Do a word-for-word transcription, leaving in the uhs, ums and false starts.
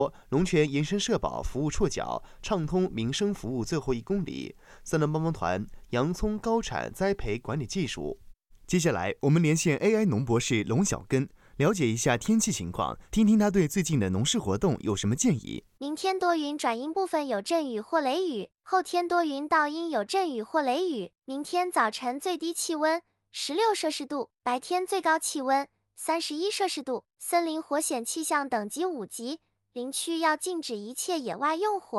龙泉延伸社保服务触角，畅通民生服务最后一公里。三能帮帮团洋葱高产栽培管理技术。接下来，我们连线 A I 农博士龙小根，了解一下天气情况，听听他对最近的农事活动有什么建议。 明天多云转阴，部分有阵雨或雷雨；后天多云到阴，有阵雨或雷雨。明天早晨最低气温十六摄氏度，白天最高气温三十一摄氏度。森林火险气象等级五级，林区要禁止一切野外用火。